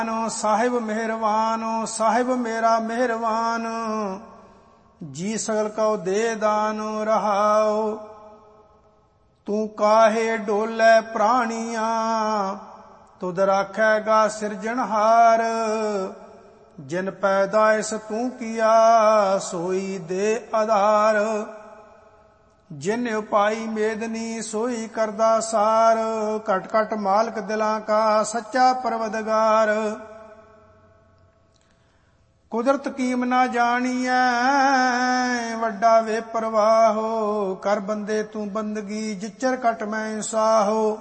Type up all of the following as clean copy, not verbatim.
ਸਾਹਿਬ ਮਿਹਰਬਾਨ, ਸਾਹਿਬ ਮੇਰਾ ਮਿਹਰਬਾਨ, ਜੀ ਸਗਲ ਕਉ ਦੇ ਦਾਨ ਰਹਾਉ। ਤੂੰ ਕਾਹੇ ਡੋਲੇ ਪ੍ਰਾਣੀਆਂ, ਤੁਧ ਰਾਖੈਗਾ ਸਿਰਜਣਹਾਰ। ਜਿਨ ਪੈਦਾਇਸ ਤੂੰ ਕੀਆ, ਸੋਈ ਦੇ ਆਧਾਰ। ਜਿਨ ਉਪਾਈ ਮੇਦਨੀ, ਸੋਈ ਕਰਦਾ ਸਾਰ। ਘਟ ਘਟ ਮਾਲਕ ਦਿਲਾਂ ਕਾ, ਸੱਚਾ ਪਰਵਦਗਾਰ। ਕੁਦਰਤ ਕੀਮ ਨਾ ਜਾਣੀਐ, ਵੱਡਾ ਵੇ ਪਰਵਾਹੋ। ਕਰ ਬੰਦੇ ਤੂੰ ਬੰਦਗੀ, ਜਿਚਰ ਘਟ ਮੈਂ ਇਨਸਾਹੋ।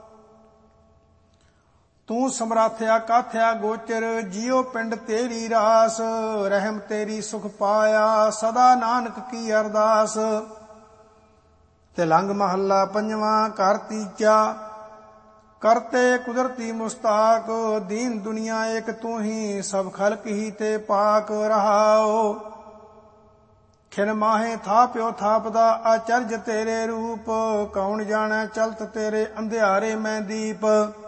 ਤੂੰ ਸਮਰਾਥਿਆ ਕਾਥਿਆ ਗੋਚਰ, ਜਿਉ ਪਿੰਡ ਤੇਰੀ ਰਾਸ। ਰਹਿਮ ਤੇਰੀ ਸੁਖ ਪਾਇਆ, ਸਦਾ ਨਾਨਕ ਕੀ ਅਰਦਾਸ। ਤਿਲੰਗ ਮਹੱਲਾ ਪੰਜਵਾਂ, ਘਰ ਤੀਜਾ। ਕਰਤੇ ਕੁਦਰਤੀ ਮੁਸਤਾਕ, ਦੀਨ ਦੁਨੀਆ ਏਕ ਤੂੰ ਹੀ। ਸਭ ਖਲਕ ਹੀ ਤੇ ਪਾਕ ਰਹਾਓ। ਖਿਨ ਮਾਹੇ ਥਾਪਿਓ ਥਾਪਦਾ, ਆਚਰਜ ਤੇਰੇ ਰੂਪ। ਕੌਣ ਜਾਣੈ ਚਲਤ ਤੇਰੇ, ਅੰਧਿਆਰੇ ਮੈਂ ਦੀਪ।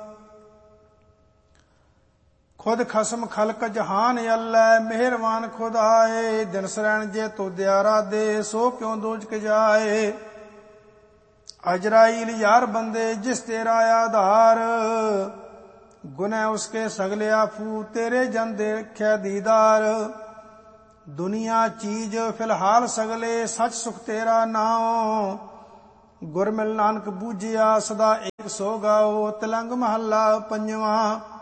ਖੁਦ ਖਸਮ ਖਲਕ ਜਹਾਨ ਅੱਲੈ, ਮਿਹਰਬਾਨ ਖੁਦ ਆਏ। ਦਿਨ ਸਰੈਣ ਜੇ ਤੋਦਿਆ ਰਾਧੇ, ਸੋ ਕਿਉ ਦੋਜਕ ਜਾਏ। ਅਜਰਾਈਲ ਯਾਰ ਬੰਦੇ, ਜਿਸ ਤੇਰਾ ਆਧਾਰ। ਗੁਨੈ ਉਸਕੇ ਸਗਲੇ ਆਫੂ, ਤੇਰੇ ਜਨ ਦੇਖਿਆ ਦੀਦਾਰ। ਦੁਨੀਆ ਚੀਜ਼ ਫਿਲਹਾਲ ਸਗਲੇ, ਸੱਚ ਸੁਖ ਤੇਰਾ ਨਾਉ। ਗੁਰ ਮਿਲ ਨਾਨਕ ਬੂਝਿਆ, ਸਦਾ ਏਕ ਸੋ ਗਾਓ। ਤਿਲੰਗ ਮਹੱਲਾ ਪੰਜਵਾਂ।